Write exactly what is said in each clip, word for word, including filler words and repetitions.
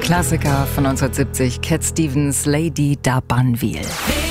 Klassiker von neunzehnhundertsiebzig, Cat Stevens, Lady da Banville.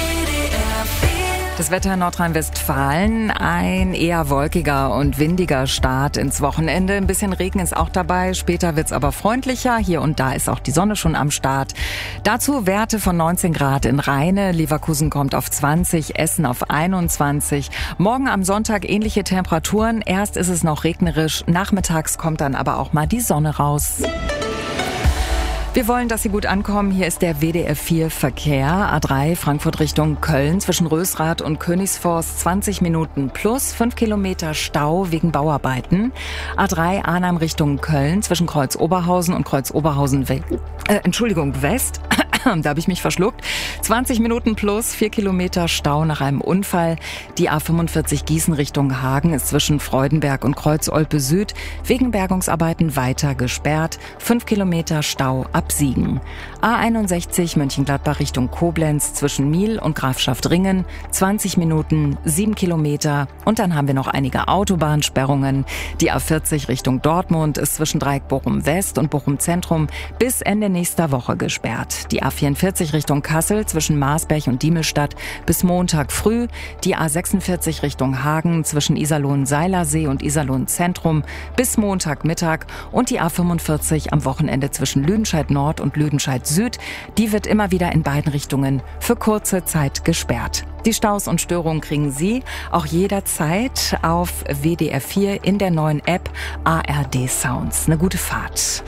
Das Wetter in Nordrhein-Westfalen, ein eher wolkiger und windiger Start ins Wochenende. Ein bisschen Regen ist auch dabei, später wird's aber freundlicher. Hier und da ist auch die Sonne schon am Start. Dazu Werte von neunzehn Grad in Rheine, Leverkusen kommt auf zwanzig, Essen auf einundzwanzig. Morgen am Sonntag ähnliche Temperaturen. Erst ist es noch regnerisch, nachmittags kommt dann aber auch mal die Sonne raus. Wir wollen, dass Sie gut ankommen. Hier ist der W D R vier Verkehr. A drei Frankfurt Richtung Köln zwischen Rösrath und Königsforst zwanzig Minuten plus fünf Kilometer Stau wegen Bauarbeiten. A drei Arnhem Richtung Köln zwischen Kreuz Oberhausen und Kreuz Oberhausen We- äh, Entschuldigung West. Da habe ich mich verschluckt. zwanzig Minuten plus vier Kilometer Stau nach einem Unfall. Die A fünfundvierzig Gießen Richtung Hagen ist zwischen Freudenberg und Kreuz Olpe Süd wegen Bergungsarbeiten weiter gesperrt. fünf Kilometer Stau ab Siegen. A einundsechzig Mönchengladbach Richtung Koblenz zwischen Miel und Grafschaft Ringen. zwanzig Minuten, sieben Kilometer. Und dann haben wir noch einige Autobahnsperrungen. Die A vierzig Richtung Dortmund ist zwischen Dreieck Bochum West und Bochum Zentrum bis Ende nächster Woche gesperrt. Die A vierundvierzig Richtung Kassel zwischen Marsberg und Diemelstadt bis Montag früh. Die A sechsundvierzig Richtung Hagen zwischen Iserlohn-Seilersee und Iserlohn-Zentrum bis Montagmittag. Und die A fünfundvierzig am Wochenende zwischen Lüdenscheid Nord und Lüdenscheid Süd. Die wird immer wieder in beiden Richtungen für kurze Zeit gesperrt. Die Staus und Störungen kriegen Sie auch jederzeit auf W D R vier in der neuen App A R D Sounds. Eine gute Fahrt.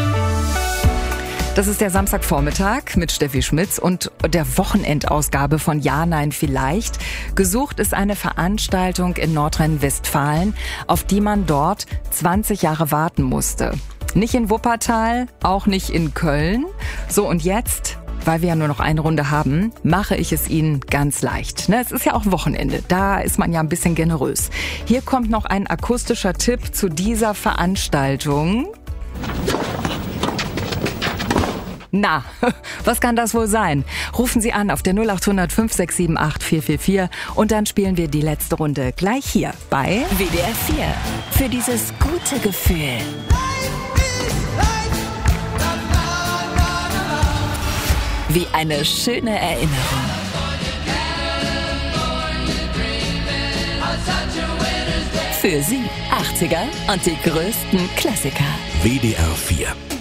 Das ist der Samstagvormittag mit Steffi Schmitz und der Wochenendausgabe von Ja, Nein, Vielleicht. Gesucht ist eine Veranstaltung in Nordrhein-Westfalen, auf die man dort zwanzig Jahre warten musste. Nicht in Wuppertal, auch nicht in Köln. So, und jetzt, weil wir ja nur noch eine Runde haben, mache ich es Ihnen ganz leicht. Ne, es ist ja auch Wochenende, da ist man ja ein bisschen generös. Hier kommt noch ein akustischer Tipp zu dieser Veranstaltung. Na, was kann das wohl sein? Rufen Sie an auf der null acht hundert fünf sechs sieben acht vier vier vier und dann spielen wir die letzte Runde gleich hier bei W D R vier. Für dieses gute Gefühl. Wie eine schöne Erinnerung. Für Sie achtziger und die größten Klassiker. W D R vier.